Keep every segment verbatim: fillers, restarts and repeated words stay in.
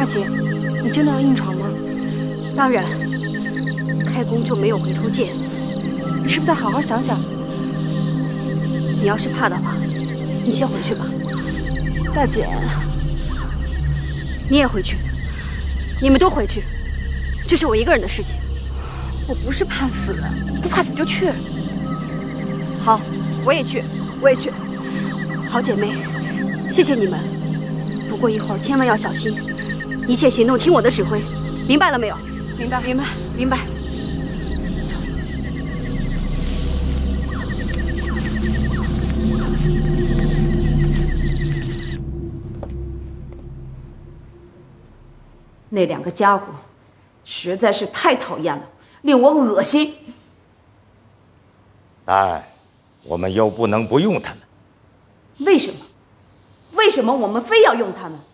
姐，你真的要硬闯吗？ 当然，开弓就没有回头箭。 你是不是再好好想想？ 你要是怕的话，你先回去吧。 大姐， 你也回去，你们都回去，这是我一个人的事情。 我不是怕死，不怕死就去。 好，我也去，我也去。好姐妹，谢谢你们。不过一会儿千万要小心，一切行动听我的指挥，明白了没有？ 明白， 明白，明白。走。 那两个家伙实在是太讨厌了，令我恶心。 但我们又不能不用他们。 为什么？为什么我们非要用他们？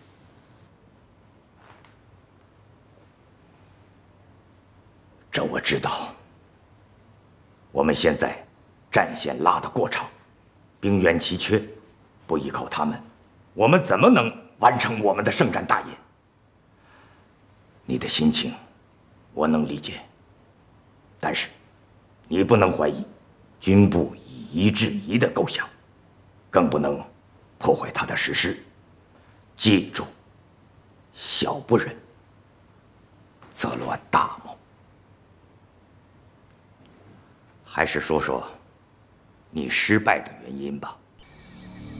这我知道。我们现在战线拉得过长，兵源奇缺，不依靠他们，我们怎么能完成我们的圣战大业？你的心情，我能理解。但是，你不能怀疑军部以夷制夷的构想，更不能破坏他的实施。记住，小不忍则乱大谋。还是说说你失败的原因吧。